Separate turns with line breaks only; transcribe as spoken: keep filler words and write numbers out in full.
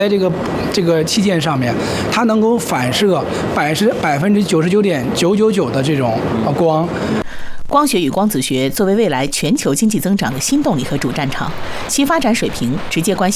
在这个这个器件上面，它能够反射百十百分之九十九点九九九的这种光。
光学与光子学作为未来全球经济增长的新动力和主战场，其发展水平直接关系